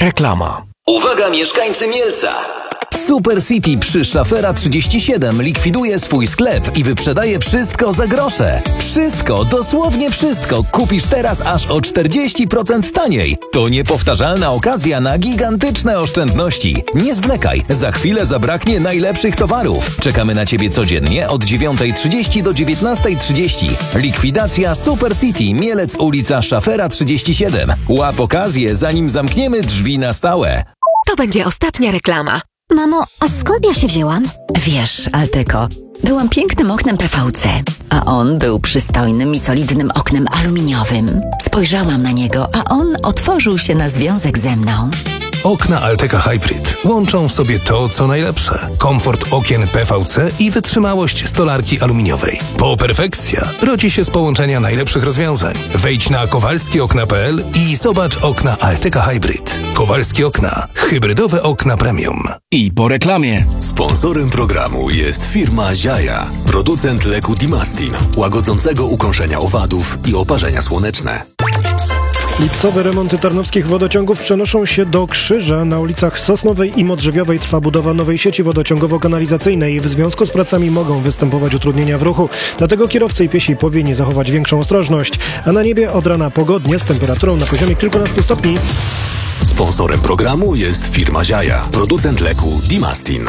Reklama. Uwaga mieszkańcy Mielca! Super City przy Szafera 37 likwiduje swój sklep i wyprzedaje wszystko za grosze. Wszystko, dosłownie wszystko kupisz teraz aż o 40% taniej. To niepowtarzalna okazja na gigantyczne oszczędności. Nie zwlekaj, za chwilę zabraknie najlepszych towarów. Czekamy na Ciebie codziennie od 9:30 do 19:30. Likwidacja Super City Mielec, ulica Szafera 37. Łap okazję, zanim zamkniemy drzwi na stałe. To będzie ostatnia reklama. Mamo, a skąd ja się wzięłam? Wiesz, Alteko, byłam pięknym oknem PVC, a on był przystojnym i solidnym oknem aluminiowym. Spojrzałam na niego, a on otworzył się na związek ze mną. Okna Alteka Hybrid łączą w sobie to, co najlepsze. Komfort okien PVC i wytrzymałość stolarki aluminiowej. Bo perfekcja rodzi się z połączenia najlepszych rozwiązań. Wejdź na kowalskiokna.pl i zobacz okna Alteka Hybrid. Kowalskie Okna. Hybrydowe okna premium. I po reklamie. Sponsorem programu jest firma Ziaja, producent leku Dimastin, łagodzącego ukąszenia owadów i oparzenia słoneczne. Lipcowe remonty tarnowskich wodociągów przenoszą się do Krzyża. Na ulicach Sosnowej i Modrzewiowej trwa budowa nowej sieci wodociągowo-kanalizacyjnej. W związku z pracami mogą występować utrudnienia w ruchu. Dlatego kierowcy i piesi powinni zachować większą ostrożność. A na niebie od rana pogodnie z temperaturą na poziomie kilkunastu stopni. Sponsorem programu jest firma Ziaja, producent leku Dimastin.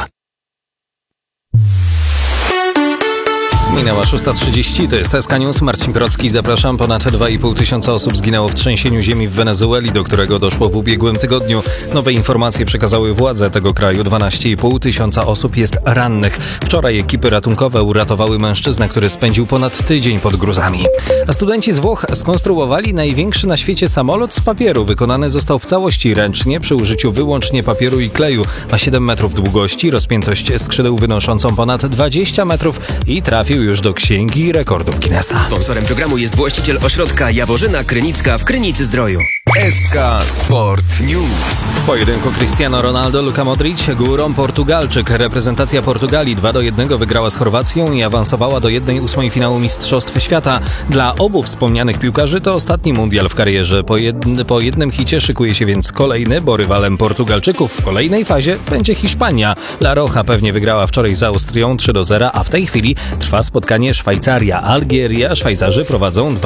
Minęła 6:30, to jest SK News, Marcin Procki, zapraszam. Ponad 2,5 tysiąca osób zginęło w trzęsieniu ziemi w Wenezueli, do którego doszło w ubiegłym tygodniu. Nowe informacje przekazały władze tego kraju. 12,5 tysiąca osób jest rannych. Wczoraj ekipy ratunkowe uratowały mężczyznę, który spędził ponad tydzień pod gruzami. A studenci z Włoch skonstruowali największy na świecie samolot z papieru. Wykonany został w całości ręcznie przy użyciu wyłącznie papieru i kleju. Ma 7 metrów długości, rozpiętość skrzydeł wynoszącą ponad 20 metrów i trafił już do Księgi Rekordów Guinnessa. Sponsorem programu jest właściciel ośrodka Jaworzyna Krynicka w Krynicy-Zdroju. SK Sport News. W pojedynku Cristiano Ronaldo, Luka Modric, górą Portugalczyk. Reprezentacja Portugalii 2-1 wygrała z Chorwacją i awansowała do 1/8 finału Mistrzostw Świata. Dla obu wspomnianych piłkarzy to ostatni mundial w karierze. Po jednym hicie szykuje się więc kolejny, bo rywalem Portugalczyków w kolejnej fazie będzie Hiszpania. La Roja pewnie wygrała wczoraj z Austrią 3-0, a w tej chwili trwa spotkanie Szwajcaria-Algieria. Szwajcarzy prowadzą